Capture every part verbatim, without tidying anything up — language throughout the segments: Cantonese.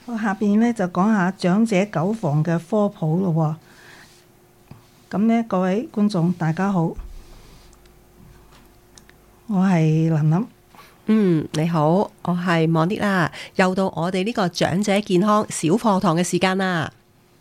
我下邊咧就講下長者久房嘅科普咯。咁咧，各位觀眾大家好，我係琳琳。 嗯，你好，我係望啲啦，又到我哋呢個長者健康小課堂嘅時間啦。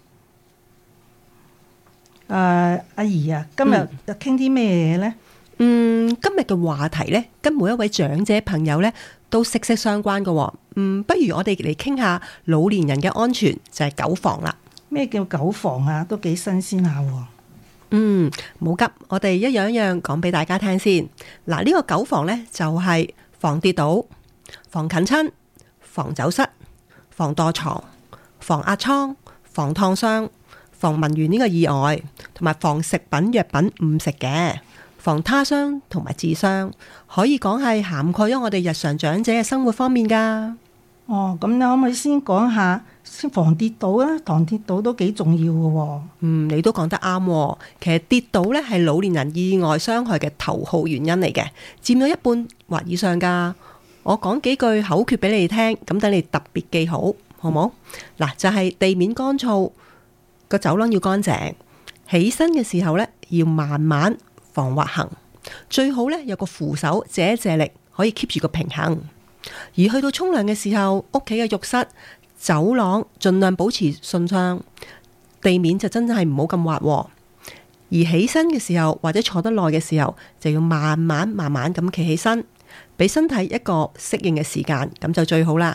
誒、呃，阿姨啊，今日就傾啲咩嘢呢？ 嗯，今日嘅話題呢，跟每一位長者朋友呢都息息相關嘅喎。嗯，不如我哋嚟傾下老年人嘅安全，就係久房啦。 咩叫久房啊？都幾新鮮下喎。 嗯，冇急，我哋一樣一樣講俾大家聽先。嗱，呢個久房呢，就係防跌倒、防近親、防走失、防墮床、防壓瘡、防燙傷、防文員呢個意外，同埋防食品藥品誤食嘅，防他傷同埋自傷，可以講係涵蓋咗我哋日常長者嘅生活方面噶。 哦，咁你可唔可以先講下先防跌倒啊？防跌倒都幾重要嘅喎。 嗯，你都講得啱喎。其實跌倒呢係老年人意外傷害嘅頭號原因嚟嘅，佔咗一半或以上噶。我講幾句口訣俾你聽，咁等你特別記好，好冇？嗱，就係地面乾燥，個走廊要乾淨，起身嘅時候呢，要慢慢防滑行，最好呢，有個扶手借一借力，可以 keep 住個平衡。而去到沖涼嘅時候，屋企嘅浴室、走廊盡量保持順暢，地面就真係唔好咁滑。而起身嘅時候或者坐得耐嘅時候，就要慢慢慢慢咁企起身，俾身體一個適應嘅時間，咁就最好啦。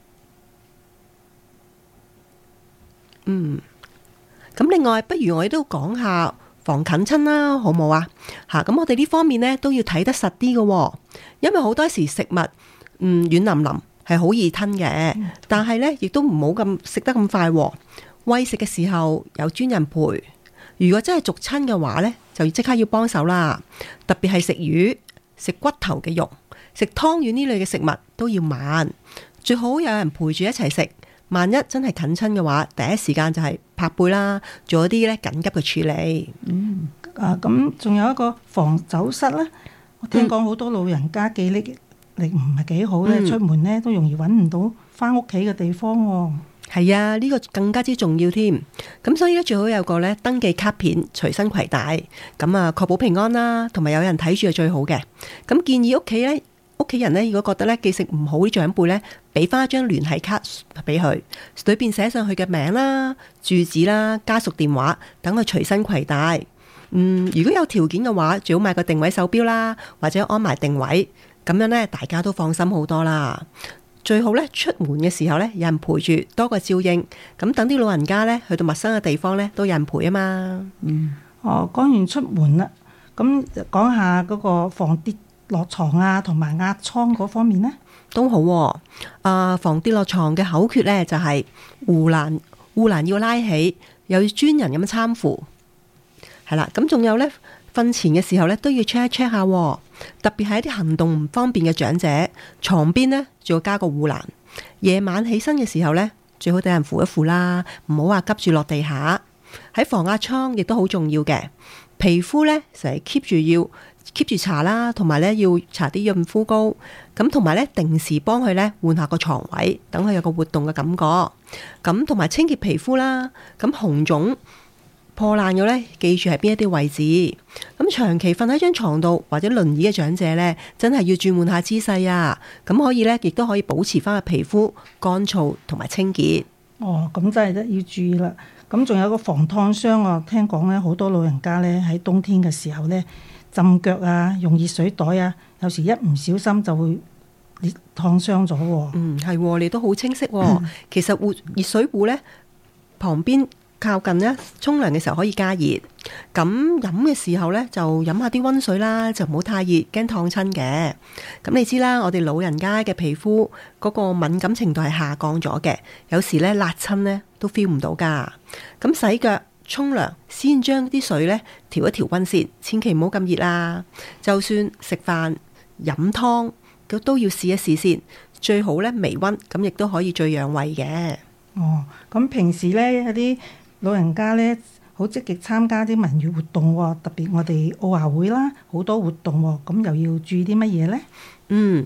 嗯，咁另外，不如我哋都講下防近親啦，好冇啊？吓，咁我哋呢方面呢都要睇得實啲嘅，因為好多時食物嗯軟腍腍係好易吞嘅，但係呢亦都唔好咁食得咁快。餵食嘅時候有專人陪，如果真係逐親嘅話呢，就即刻要幫手啦。特別係食魚、食骨頭嘅肉、食湯圓呢類嘅食物都要慢，最好有人陪住一齊食。萬一真係近親嘅話，第一時間就係拍背啦，做一啲咧緊急嘅處理。 嗯，啊，咁仲有一個防走失啦。我聽講好多老人家記憶力唔係幾好咧，嗯、出門咧都容易揾唔到翻屋企嘅地方喎。 係啊，呢、這個更加之重要添。咁所以咧，最好有個咧登記卡片隨身攜帶，咁啊確保平安啦，同埋有人睇住係最好嘅。咁建議屋企咧。屋企人咧，如果覺得咧記性唔好啲長輩咧，俾翻一張聯繫卡俾佢，裏邊寫上佢嘅名啦、住址啦、家屬電話，等佢隨身攜帶。嗯，如果有條件嘅話，最好買個定位手錶啦，或者安埋定位，咁樣咧大家都放心好多啦。最好咧出門嘅時候咧，有人陪住，多個照應。咁等啲老人家咧去到陌生嘅地方咧，都有人陪啊嘛。嗯， 哦，講完出門啦，咁講下嗰個防跌落床啊，同埋壓瘡嗰方面呢， 都好喎。啊，防跌落床嘅口訣呢，就係護欄護欄要拉起，有專人咁攙扶，係啦。咁仲有呢，瞓前嘅時候呢，都要 check 一 check 下，特別係一啲行動唔方便嘅長者，床邊呢，仲要加個護欄。夜晚起身嘅時候呢，最好等人扶一扶啦，唔好話急住落地下。喺防壓瘡亦都好重要嘅，皮膚呢，成日 keep 住要。keep 住搽啦，同埋咧要搽啲潤膚膏，咁同埋咧定時幫佢咧換下個床位，等佢有個活動嘅感覺。咁同埋清潔皮膚啦，咁紅腫破爛咗咧，記住係邊一啲位置。咁長期瞓喺張床度或者輪椅嘅長者咧，真係要轉換下姿勢啊！咁可以咧，亦都可以保持翻個皮膚乾燥同埋清潔。 哦，咁真係得要注意啦。咁仲有個防燙傷啊，聽講咧好多老人家咧喺冬天嘅時候咧。浸腳啊，用熱水袋啊，有時一唔小心就會燙傷咗喎。 嗯，係，你都好清晰喎。嗯、其實熱熱水壺呢，旁邊靠近呢，沖涼嘅時候可以加熱。咁飲嘅時候呢，就飲下啲溫水啦，就唔好太熱，驚燙親嘅。咁你知啦，我哋老人家嘅皮膚嗰個敏感程度係下降咗嘅，有時呢，辣親呢都 feel 唔到噶。咁洗腳。沖涼先將啲水咧調一調溫先，千祈唔好咁熱啦。就算食飯飲湯，都都要試一試先。最好咧微溫，咁亦都可以最養胃嘅。 哦，咁平時咧有啲老人家咧好積極參加啲文娛活動喎，特別我哋奧華會啦，好多活動喎，咁又要注意啲乜嘢咧？ 嗯。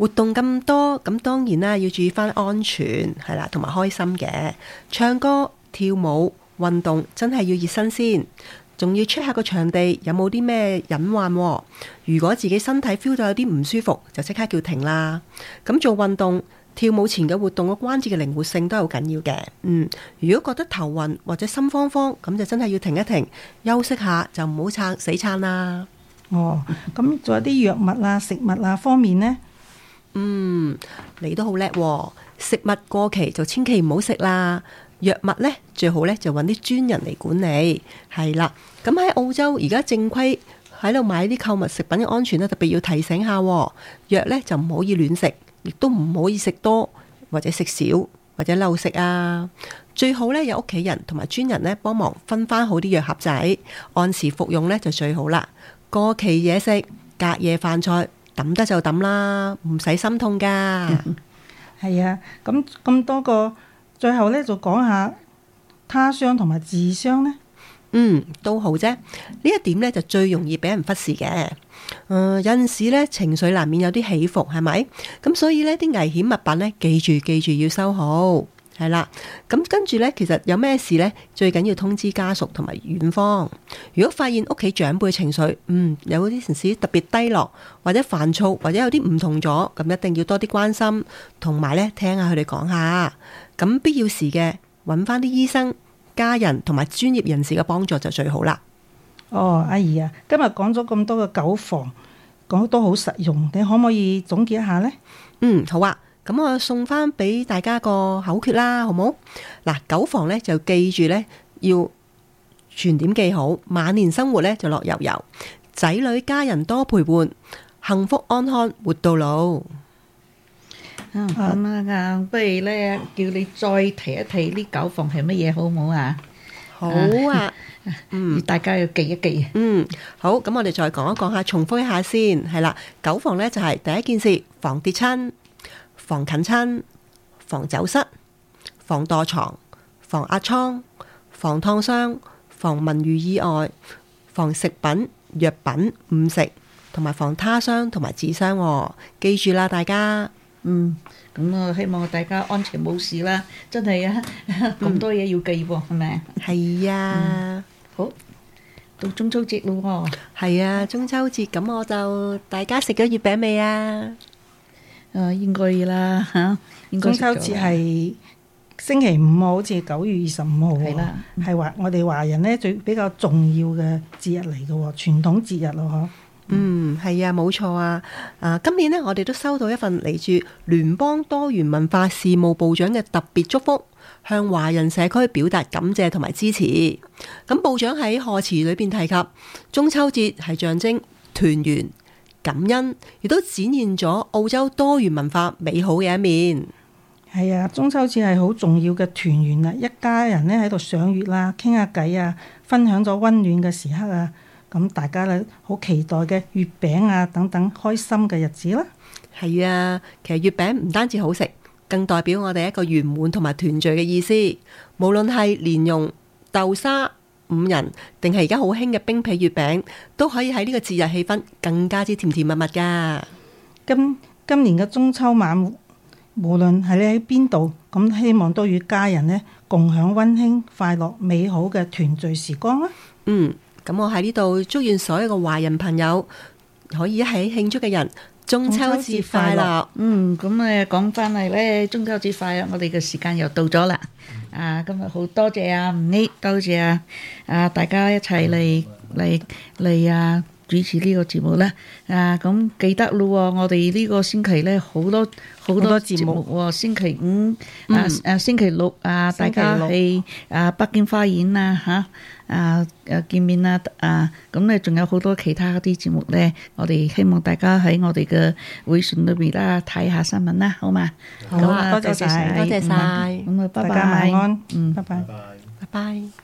活動咁多，咁當然啦，要注意翻安全係啦，同埋開心嘅。唱歌、跳舞、運動真係要熱身先，仲要 check 下個場地有冇啲咩隱患喎。如果自己身體 feel 到有啲唔舒服，就即刻叫停啦。咁做運動、跳舞前嘅活動嘅關節嘅靈活性都係好緊要嘅。嗯，如果覺得頭暈或者心慌慌，咁就真係要停一停，休息下，就唔好撐死撐啦。 哦，咁仲有啲藥物啊、食物啊方面呢？ 嗯，你都好叻喎。食物過期就千祈唔好食啦。藥物呢，最好呢就揾啲專人嚟管理。係啦，咁喺澳洲而家正規喺度買啲購物食品嘅安全呢，特別要提醒下喎。藥呢就唔可以亂食。亦都唔可以食多或者食少或者漏食啊！最好咧有屋企人同埋專人咧幫忙分翻好啲藥盒仔，按時服用咧就最好啦。過期嘢食、隔夜飯菜抌得就抌啦，唔使心痛噶。 係啊，咁咁多個，最後咧就講下他傷同埋自傷呢。 嗯，都好啫。呢一點咧就最容易俾人忽視嘅。誒、呃，有陣時咧情緒難免有啲起伏，係咪？咁所以呢啲危險物品咧，記住記住要收好，係啦。咁跟住咧，其實有咩事咧，最緊要通知家屬同埋院方。如果發現屋企長輩情緒，嗯，有啲陣時特別低落，或者煩躁，或者有啲唔同咗，咁一定要多啲關心，同埋咧聽下佢哋講下。咁必要時嘅，揾翻啲醫生、家人同埋專業人士嘅幫助就最好啦。 哦，阿姨啊，今日講咗咁多嘅狗房，講都好實用，你可唔可以總結一下呢？ 嗯，好啊，咁我送翻俾大家個口訣啦，好冇？嗱，狗房呢就記住呢，要全點記好，晚年生活呢就樂悠悠，仔女家人多陪伴，幸福安康活到老。 啊，咁啊，不如咧叫你再提一提呢狗房係乜嘢，好唔好啊？ 好啊， 嗯，大家要記一記。 嗯，好，咁我哋再講一講下，重複一下先，係啦，狗房呢就係第一件事，防跌親、防近親、防走失、防墮床、防壓瘡、防燙傷、防文娛意外、防食品、藥品誤食，同埋防他傷同埋自傷喎。記住啦，大家。 嗯，咁啊，希望大家安全冇事啦。真係啊，咁多嘢要記喎，係咪？ 係啊， 好，到中秋節咯喎。 係啊，中秋節，咁我就大家食咗月餅未啊？ 誒，應該啦嚇。 中秋節係星期五，好似九月二十五號喎。係啦，係華我哋華人咧最比較重要嘅節日嚟嘅喎，傳統節日咯嗬。 嗯，係啊，冇錯啊！啊，今年呢，我哋都收到一份嚟自聯邦多元文化事務部長嘅特別祝福，向華人社區表達感謝同埋支持。咁部長喺賀詞裏邊提及，中秋節係象徵團圓、感恩，亦都展現咗澳洲多元文化美好嘅一面。 係啊，中秋節係好重要嘅團圓啊！一家人呢喺度賞月啦，傾下偈啊，分享咗溫暖嘅時刻啊！咁大家咧好期待嘅月餅啊等等開心嘅日子啦。 係啊，其實月餅唔單止好食，更代表我哋一個圓滿同埋團聚嘅意思。無論係蓮蓉、豆沙、五仁，定係而家好興嘅冰皮月餅，都可以喺呢個節日氣氛更加之甜甜蜜蜜噶。 今今年嘅中秋晚，無論係你喺邊度，咁希望都與家人呢共享溫馨、快樂、美好嘅團聚時光啦。 嗯。咁我喺呢度祝願所有嘅華人朋友可以一起慶祝嘅人中秋節快樂。 嗯，咁誒講翻嚟咧，中秋節快樂！我哋嘅時間又到咗啦。啊，今日好多謝啊，吳妮，多謝啊，啊大家一齊嚟嚟嚟啊主持呢個節目啦。啊，咁記得咯，我哋呢個星期咧好多好多節目喎。星期五啊啊星期六啊，大家去啊北京花園啊嚇。啊！誒見面啦！啊，咁咧仲有好多其他啲節目咧，我哋希望大家喺我哋嘅會訊裏邊啦睇下新聞啦，好嘛？ 好啊，多謝晒， 多謝晒， 咁啊，拜拜， 大家晚安， 嗯， 拜拜， 拜拜。